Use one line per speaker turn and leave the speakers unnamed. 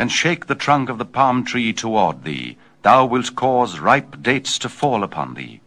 and shake the trunk of the palm tree toward thee. Thou wilt cause ripe dates to fall upon thee.